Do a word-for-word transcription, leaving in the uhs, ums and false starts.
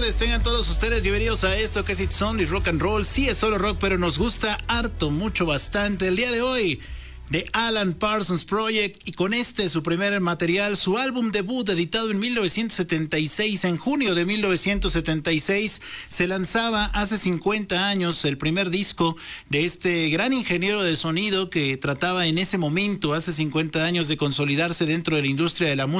tardes, tengan todos ustedes bienvenidos a esto que es It's Only Rock and Roll. Sí es solo rock, pero nos gusta harto, mucho, bastante. El día de hoy, de Alan Parsons Project, y con este su primer material, su álbum debut editado en mil novecientos setenta y seis, en junio de mil novecientos setenta y seis, se lanzaba hace cincuenta años el primer disco de este gran ingeniero de sonido que trataba en ese momento, hace cincuenta años, de consolidarse dentro de la industria de la música